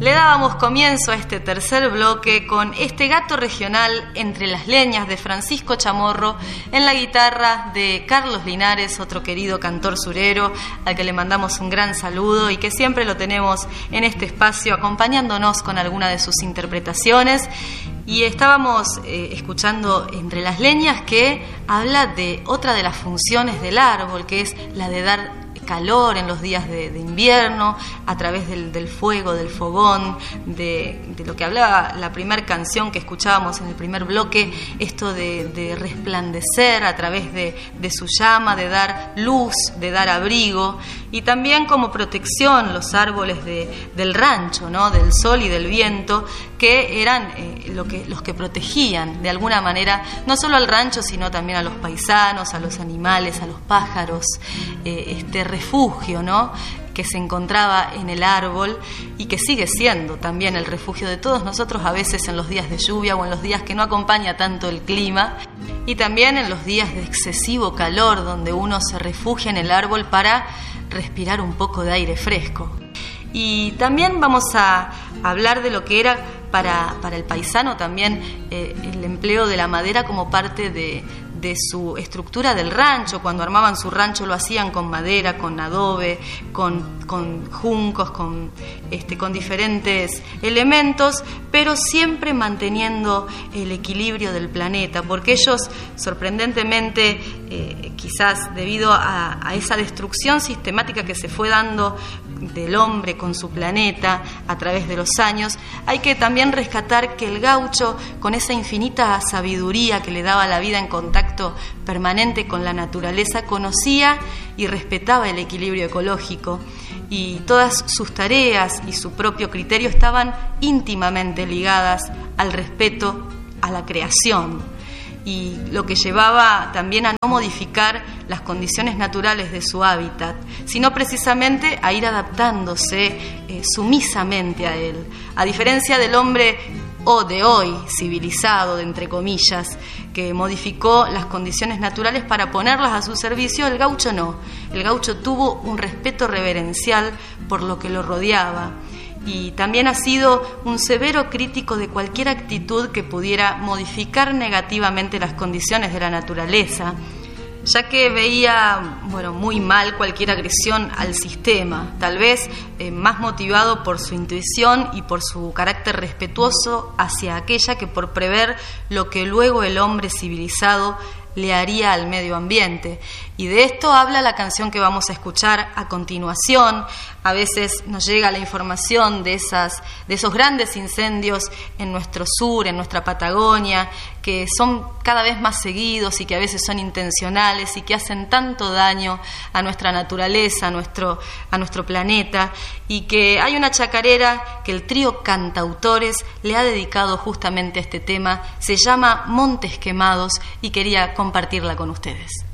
Le dábamos comienzo a este tercer bloque con este gato regional entre las leñas de Francisco Chamorro, en la guitarra de Carlos Linares, otro querido cantor surero, al que le mandamos un gran saludo y que siempre lo tenemos en este espacio acompañándonos con alguna de sus interpretaciones. Y estábamos escuchando Entre las leñas, que habla de otra de las funciones del árbol, que es la de dar calor en los días de invierno a través del fuego, del fogón, de lo que hablaba la primera canción que escuchábamos en el primer bloque, esto de resplandecer a través de su llama, de dar luz, de dar abrigo, y también como protección los árboles del rancho, ¿no? Del sol y del viento, que eran los que protegían de alguna manera no solo al rancho, sino también a los paisanos, a los animales, a los pájaros, este refugio, ¿no?, que se encontraba en el árbol y que sigue siendo también el refugio de todos nosotros, a veces en los días de lluvia o en los días que no acompaña tanto el clima, y también en los días de excesivo calor, donde uno se refugia en el árbol para respirar un poco de aire fresco. Y también vamos a hablar de lo que era para el paisano también el empleo de la madera como parte de su estructura del rancho. Cuando armaban su rancho lo hacían con madera, con adobe, con juncos, con diferentes elementos, pero siempre manteniendo el equilibrio del planeta, porque ellos, sorprendentemente, quizás debido a esa destrucción sistemática que se fue dando del hombre con su planeta a través de los años, hay que también rescatar que el gaucho, con esa infinita sabiduría que le daba la vida en contacto permanente con la naturaleza, conocía y respetaba el equilibrio ecológico, y todas sus tareas y su propio criterio estaban íntimamente ligadas al respeto a la creación, y lo que llevaba también a no modificar las condiciones naturales de su hábitat, sino precisamente a ir adaptándose sumisamente a él. A diferencia del hombre de hoy, civilizado, entre comillas, que modificó las condiciones naturales para ponerlas a su servicio, el gaucho no. El gaucho tuvo un respeto reverencial por lo que lo rodeaba, y también ha sido un severo crítico de cualquier actitud que pudiera modificar negativamente las condiciones de la naturaleza, ya que veía muy mal cualquier agresión al sistema, tal vez más motivado por su intuición y por su carácter respetuoso hacia aquella que por prever lo que luego el hombre civilizado le haría al medio ambiente. Y de esto habla la canción que vamos a escuchar a continuación. A veces nos llega la información de esos grandes incendios en nuestro sur, en nuestra Patagonia, que son cada vez más seguidos y que a veces son intencionales y que hacen tanto daño a nuestra naturaleza, a nuestro planeta, y que hay una chacarera que el trío Cantautores le ha dedicado justamente a este tema. Se llama Montes Quemados y quería compartirla con ustedes.